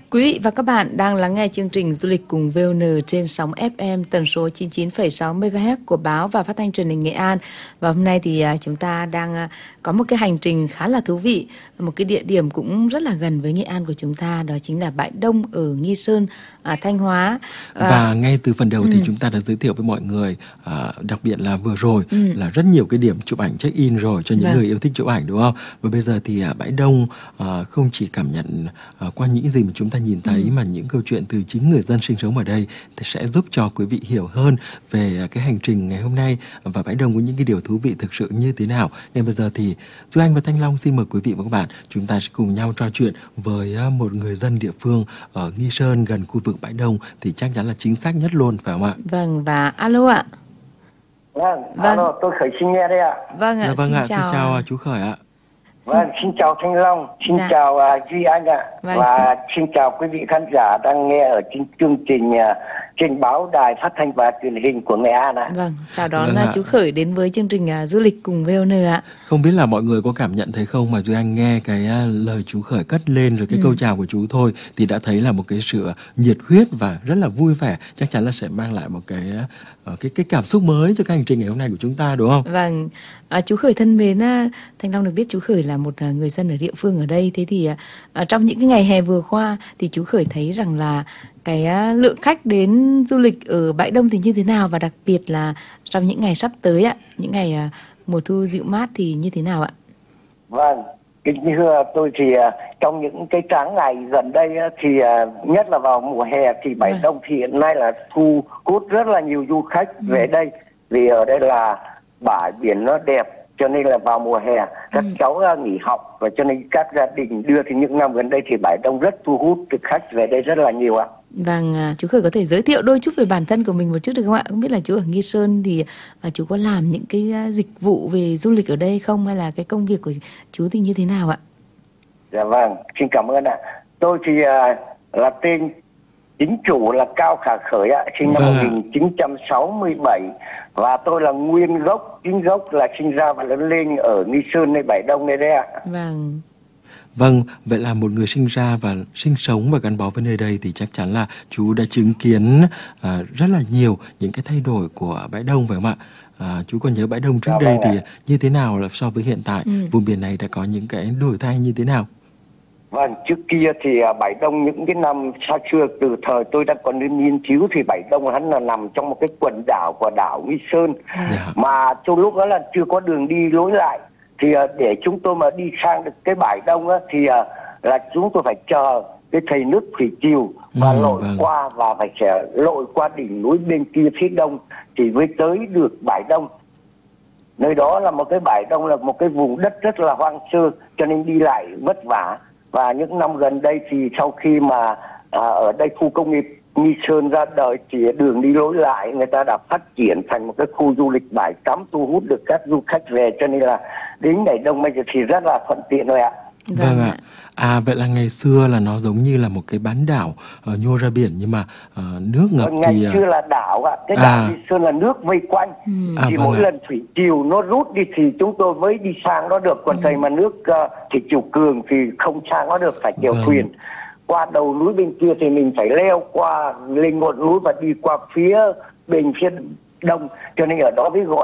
Quý vị và các bạn đang lắng nghe chương trình Du lịch cùng VON trên sóng FM tần số 99,6 MHz của báo và phát thanh truyền hình Nghệ An. Và hôm nay thì chúng ta đang có một cái hành trình khá là thú vị, một cái địa điểm cũng rất là gần với Nghệ An của chúng ta, đó chính là bãi Đông ở Nghi Sơn, Thanh Hóa. Và ngay từ phần đầu thì chúng ta đã giới thiệu với mọi người, đặc biệt là vừa rồi là rất nhiều cái điểm chụp ảnh check-in rồi cho những người yêu thích chụp ảnh, đúng không? Và bây giờ thì bãi Đông không chỉ cảm nhận qua những gì mà chúng ta nhìn thấy mà những câu chuyện từ chính người dân sinh sống ở đây thì sẽ giúp cho quý vị hiểu hơn về cái hành trình ngày hôm nay và bãi Đông có những cái điều thú vị thực sự như thế nào. Ngay bây giờ thì Duy Anh và Thanh Long xin mời quý vị và các bạn, chúng ta sẽ cùng nhau trò chuyện với một người dân địa phương ở Nghi Sơn gần khu vực bãi Đông thì chắc chắn là chính xác nhất luôn, phải không ạ? Vâng, và alo ạ. Vâng, alo, tôi Khởi xin nghe đây ạ. Vâng ạ, xin chào chú Khởi ạ. Vâng, xin chào Thanh Long, xin chào Duy Anh ạ. Và xin chào quý vị khán giả đang nghe ở trên chương trình trên báo đài phát thanh và truyền hình của Nghệ An ạ. Vâng, chào đón chú Khởi đến với chương trình du lịch cùng VON ạ. Không biết là mọi người có cảm nhận thấy không, mà Duy Anh nghe cái lời chú Khởi cất lên rồi cái câu chào của chú thôi thì đã thấy là một cái sự nhiệt huyết và rất là vui vẻ, chắc chắn là sẽ mang lại một cái cảm xúc mới cho cái hành trình ngày hôm nay của chúng ta, đúng không? Vâng, chú Khởi thân mến, Thanh Long được biết chú Khởi là một người dân ở địa phương ở đây. Thế thì trong những cái ngày hè vừa qua thì chú Khởi thấy rằng là cái lượng khách đến du lịch ở bãi Đông thì như thế nào, và đặc biệt là trong những ngày sắp tới ạ, những ngày mùa thu dịu mát thì như thế nào ạ? Vâng, kính thưa tôi thì trong những cái tháng ngày gần đây thì nhất là vào mùa hè thì bãi Đông thì hiện nay là thu hút rất là nhiều du khách về đây, vì ở đây là bãi biển nó đẹp, cho nên là vào mùa hè các cháu nghỉ học, và cho nên các gia đình đưa thì những năm gần đây thì bãi Đông rất thu hút thực khách về đây rất là nhiều ạ. Vâng, chú Khởi có thể giới thiệu đôi chút về bản thân của mình một chút được không ạ? Không biết là chú ở Nghi Sơn thì chú có làm những cái dịch vụ về du lịch ở đây không, hay là cái công việc của chú thì như thế nào ạ? Dạ vâng, xin cảm ơn ạ. Tôi thì là tên chính chủ là Cao Khả Khởi ạ, sinh năm 1967, và tôi là chính gốc là sinh ra và lớn lên ở Nghi Sơn, nơi bãi Đông này đấy ạ. Vâng, vậy là một người sinh ra và sinh sống và gắn bó với nơi đây thì chắc chắn là chú đã chứng kiến rất là nhiều những cái thay đổi của bãi Đông, phải không ạ? Chú còn nhớ bãi Đông trước đây thì như thế nào là so với hiện tại? Vùng biển này đã có những cái đổi thay như thế nào? Vâng, trước kia thì bãi Đông những cái năm xa xưa, từ thời tôi đang còn đến nghiên cứu thì bãi Đông hắn là nằm trong một cái quần đảo của đảo Nghi Sơn, mà trong lúc đó là chưa có đường đi lối lại. Thì để chúng tôi mà đi sang được cái bãi Đông á, thì là chúng tôi phải chờ cái thầy nước thủy triều và lội qua, và phải lội qua đỉnh núi bên kia phía đông thì mới tới được bãi Đông. Nơi đó là một cái bãi Đông là một cái vùng đất rất là hoang sơ, cho nên đi lại vất vả. Và những năm gần đây thì sau khi mà ở đây khu công nghiệp Nghi Sơn ra đời thì đường đi lối lại người ta đã phát triển thành một cái khu du lịch bãi tắm thu hút được các du khách về, cho nên là đến bãi Đông bây giờ thì rất là thuận tiện rồi ạ. Vâng ạ. Vậy là ngày xưa là nó giống như là một cái bán đảo nhô ra biển, nhưng mà nước ngập thì... Ngày xưa là đảo ạ, cái đảo Nghi Sơn là nước vây quanh. Thì mỗi lần thủy triều nó rút đi thì chúng tôi mới đi sang đó được, còn thời mà nước thủy triều cường thì không sang đó được, phải chèo thuyền qua đầu núi bên kia, thì mình phải leo qua lên ngọn núi và đi qua phía bên phía đông, cho nên ở đó mới gọi